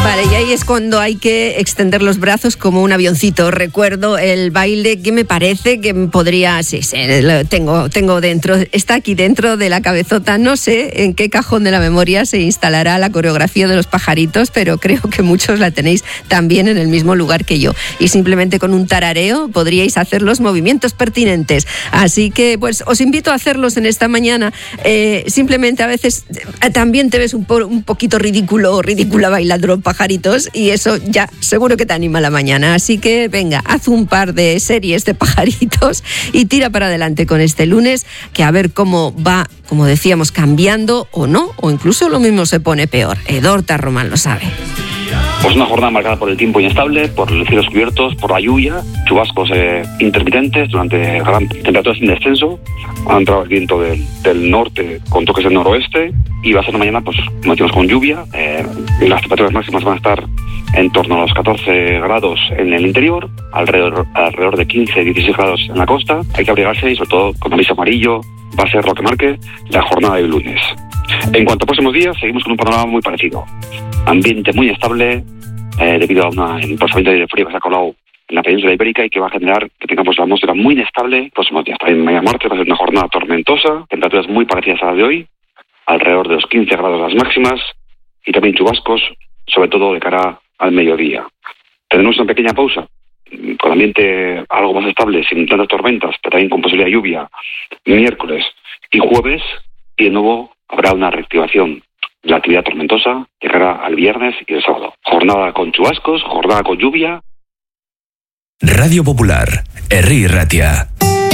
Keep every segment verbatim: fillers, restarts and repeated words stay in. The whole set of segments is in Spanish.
Vale, y ahí es cuando hay que extender los brazos como un avioncito. Recuerdo el baile que me parece que podría... Sí, sí, lo tengo, tengo dentro. Está aquí dentro de la cabezota. No sé en qué cajón de la memoria se instalará la coreografía de los pajaritos, pero creo que muchos la tenéis también en el mismo lugar que yo. Y simplemente con un tarareo podríais hacer los movimientos pertinentes. Así que, pues, os invito a hacerlos en esta mañana. Eh, simplemente a veces eh, también te ves un, po- un poquito ridículo o ridícula bailando los pajaritos, y eso ya seguro que te anima la mañana. Así que venga, haz un par de series de pajaritos y tira para adelante con este lunes, que a ver cómo va, como decíamos, cambiando o no, o incluso lo mismo se pone peor. Edorta Román lo sabe. Pues una jornada marcada por el tiempo inestable, por los cielos cubiertos, por la lluvia, chubascos eh, intermitentes durante gran temperaturas en descenso. Ha entrado el viento del, del norte con toques del noroeste y va a ser una mañana, pues, como decimos, con lluvia. Eh, las temperaturas máximas van a estar en torno a los catorce grados en el interior, alrededor, alrededor de quince a dieciséis grados en la costa. Hay que abrigarse y, sobre todo, con aviso amarillo, va a ser lo que marque la jornada del lunes. En cuanto a próximos días, seguimos con un panorama muy parecido. Ambiente muy estable, eh, debido a un emplazamiento de aire frío que se ha colado en la península ibérica y que va a generar que tengamos la atmósfera muy inestable próximos días. También mañana martes va a ser una jornada tormentosa, temperaturas muy parecidas a las de hoy, alrededor de los quince grados las máximas, y también chubascos, sobre todo de cara al mediodía. Tenemos una pequeña pausa, con ambiente algo más estable, sin tantas tormentas, pero también con posibilidad de lluvia, miércoles y jueves, y de nuevo habrá una reactivación de la actividad tormentosa de cara al viernes y el sábado. Jornada con chubascos, jornada con lluvia. Radio Popular, Herri Ratia.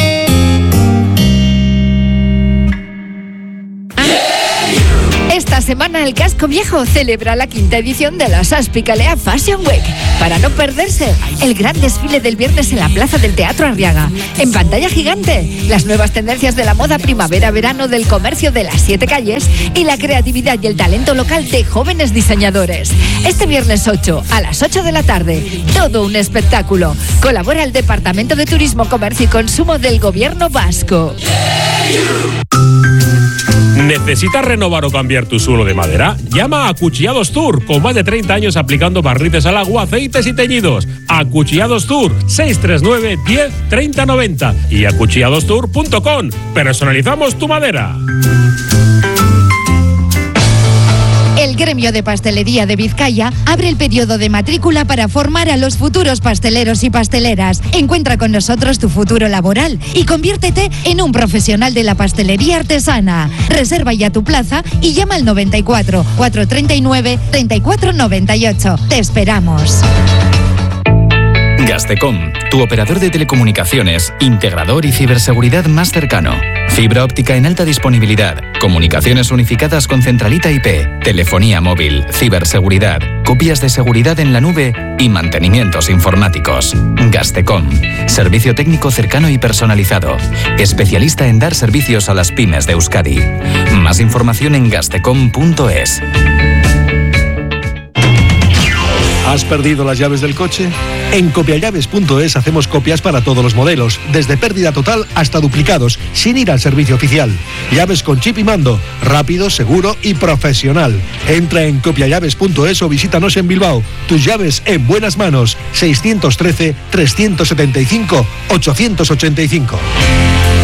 Esta semana el Casco Viejo celebra la quinta edición de la Saspicalea Fashion Week. Para no perderse, el gran desfile del viernes en la Plaza del Teatro Arriaga. En pantalla gigante, las nuevas tendencias de la moda primavera-verano del comercio de las siete calles y la creatividad y el talento local de jóvenes diseñadores. Este viernes ocho, a las ocho de la tarde, todo un espectáculo. Colabora el Departamento de Turismo, Comercio y Consumo del Gobierno Vasco. ¿Necesitas renovar o cambiar tu suelo de madera? Llama a Acuchillados Tour, con más de treinta años aplicando barnices al agua, aceites y teñidos. Acuchillados Tour, seis tres nueve, diez, treinta, noventa y acuchillados tour punto com. Personalizamos tu madera. El Gremio de Pastelería de Vizcaya abre el periodo de matrícula para formar a los futuros pasteleros y pasteleras. Encuentra con nosotros tu futuro laboral y conviértete en un profesional de la pastelería artesana. Reserva ya tu plaza y llama al noventa y cuatro, cuatrocientos treinta y nueve, treinta y cuatro noventa y ocho. Te esperamos. Gastecom, tu operador de telecomunicaciones, integrador y ciberseguridad más cercano. Fibra óptica en alta disponibilidad, comunicaciones unificadas con centralita I P, telefonía móvil, ciberseguridad, copias de seguridad en la nube y mantenimientos informáticos. Gastecom, servicio técnico cercano y personalizado, especialista en dar servicios a las pymes de Euskadi. Más información en gastecom punto es. ¿Has perdido las llaves del coche? En copiallaves punto es hacemos copias para todos los modelos, desde pérdida total hasta duplicados, sin ir al servicio oficial. Llaves con chip y mando, rápido, seguro y profesional. Entra en copiallaves punto es o visítanos en Bilbao. Tus llaves en buenas manos. seiscientos trece, trescientos setenta y cinco, ochocientos ochenta y cinco.